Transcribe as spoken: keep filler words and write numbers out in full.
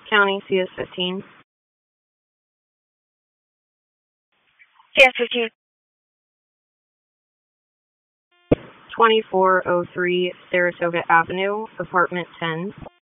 County, C S fifteen. C S fifteen. twenty-four oh three Saratoga Avenue, apartment ten.